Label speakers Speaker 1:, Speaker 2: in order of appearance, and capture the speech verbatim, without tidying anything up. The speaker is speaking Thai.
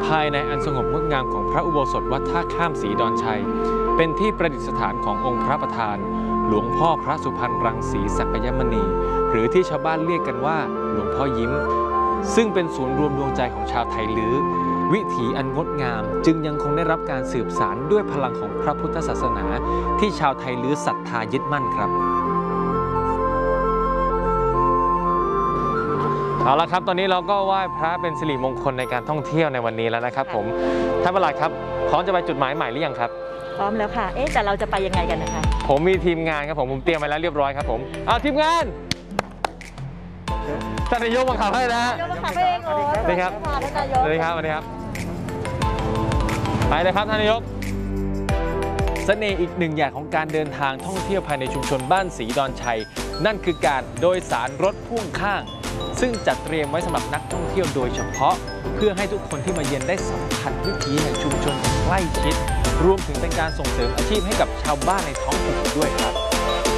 Speaker 1: ภายในอันสงบงดงามของพระอุโบสถวัดท่าข้ามศรีดอนชัยเป็นที่ประดิษฐานขององค์พระประธานหลวงพ่อพระสุพรรณรังสีสักยมณีหรือที่ชาวบ้านเรียกกันว่าหลวงพ่อยิ้มซึ่งเป็นศูนย์รวมดวงใจของชาวไทยลื้อวิถีอันงดงามจึงยังคงได้รับการสืบสานด้วยพลังของพระพุทธศาสนาที่ชาวไทยลื้อศรัทธายึดมั่นครับเอาละครับตอนนี้เราก็ไหว้พระเป็นสิริมงคลในการท่องเที่ยวในวันนี้แล้วนะครับผมท่านประหลัดครับพร้อมจะไปจุดหมายใหม่หรือยังครับ
Speaker 2: พร้อมแล้วค่ะเอ๊ะแต่เราจะไปยังไงกันนะคะ
Speaker 1: ผมมีทีมงานครับผมผมเตรียมไว้แล้วเรียบร้อยครับผมเอาทีมงานท่านนายกมาขับให้นะฮะ
Speaker 2: นายกมาขับให้เองโอ้สวัสดีครับท่านนายก
Speaker 1: สวัสดีครับสวัสดีครับไปเลยครับท่านนายกเสน่ห์อีกหนึ่งอย่างของการเดินทางท่องเที่ยวภายในชุมชนบ้านศรีดอนชัยนั่นคือการโดยสารรถพ่วงข้างซึ่งจัดเตรียมไว้สำหรับนักท่องเที่ยวโดยเฉพาะเพื่อให้ทุกคนที่มาเยือนได้สัมผัสวิถีแห่งชุมชนอย่างใกล้ชิดรวมถึงเป็นการส่งเสริมอาชีพให้กับชาวบ้านในท้องถิ่นด้วยครับ